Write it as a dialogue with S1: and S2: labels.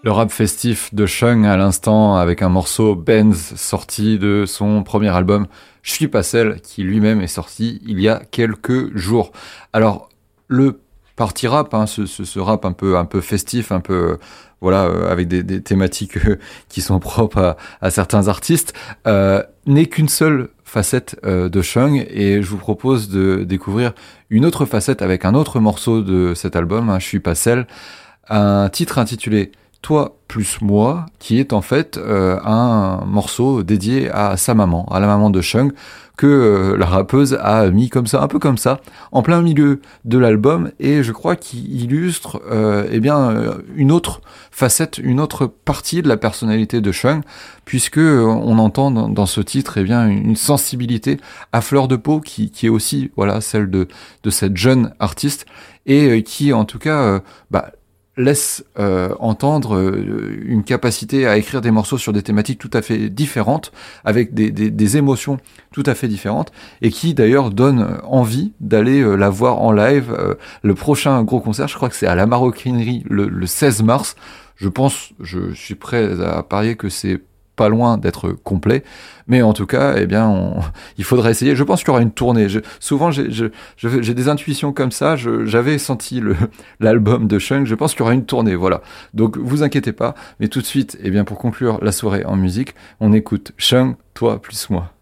S1: Le rap festif de Shung à l'instant avec un morceau Benz sorti de son premier album Je suis pas celle qui lui-même est sorti il y a quelques jours. Alors le party rap, hein, ce rap un peu festif, un peu voilà avec des thématiques qui sont propres à certains artistes, n'est qu'une seule facette de Shung et je vous propose de découvrir une autre facette avec un autre morceau de cet album, hein, Je suis pas celle, un titre intitulé Toi plus moi, qui est en fait un morceau dédié à sa maman, à la maman de Shung, que la rappeuse a mis comme ça, un peu comme ça, en plein milieu de l'album, et je crois qu'il illustre une autre facette, une autre partie de la personnalité de Shung, puisque on entend dans ce titre une sensibilité à fleur de peau qui est aussi voilà celle de cette jeune artiste, et qui en tout cas laisse entendre une capacité à écrire des morceaux sur des thématiques tout à fait différentes, avec des émotions tout à fait différentes, et qui d'ailleurs donne envie d'aller la voir en live. Le prochain gros concert, je crois que c'est à la Maroquinerie le 16 mars. Je suis prêt à parier que c'est pas loin d'être complet, mais en tout cas, il faudra essayer. Je pense qu'il y aura une tournée. Souvent, j'ai des intuitions comme ça. J'avais senti l'album de Shung. Je pense qu'il y aura une tournée, voilà. Donc, vous inquiétez pas. Mais tout de suite, pour conclure la soirée en musique, on écoute Shung, toi plus moi.